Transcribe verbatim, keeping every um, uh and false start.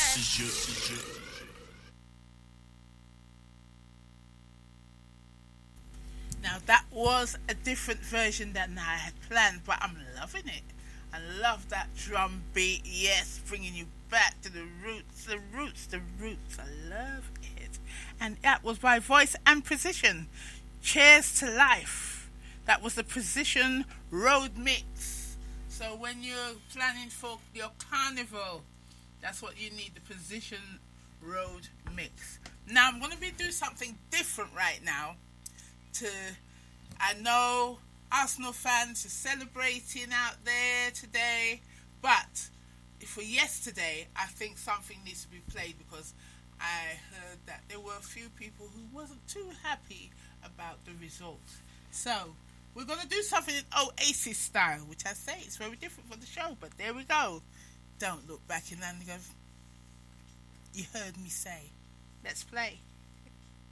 Now that was a different version than I had planned, but I'm loving it. I love that drum beat. Yes, bringing you back to the roots, the roots, the roots. I love it. And that was by Voice and Precision. Cheers to Life. That was the Precision Road Mix. So when you're planning for your carnival, that's what you need, the Precision Road Mix. Now I'm going to be doing something different right now. To, I know Arsenal fans are celebrating out there today, but for yesterday, I think something needs to be played because I heard that there were a few people who wasn't too happy about the results. So we're going to do something in Oasis style, which I say is very different from the show, but there we go. Don't look back in and go, you heard me say. Let's play.